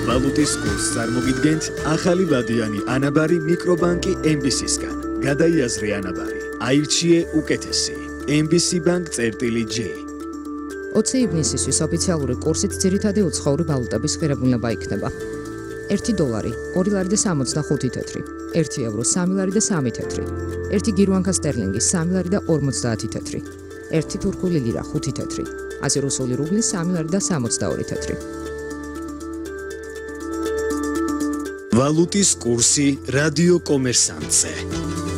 ვალუტის კურსს წარმოგიდგენთ ახალი ვადიანი ანაბარი მიკრობანკი MBC-სგან. გადაიაზრე ანაბარი, აირჩიე უკეთესი. MBC Bank-J. 20 ივნისისთვის ოფიციალური კურსით ძირითადი უცხოური ვალუტების ღირებულება იქნება. 1 დოლარი 2.65 თეთრი, 1 ევრო 3.3 თეთრი, 1 გირვანკა სტერლინგი 3.50 თეთრი, 1 თურქული ლირა 5 თეთრი, 100 რუსული რუბლი 3.62 თეთრი. ვალუტის კურსი რადიო კომერსანტზე.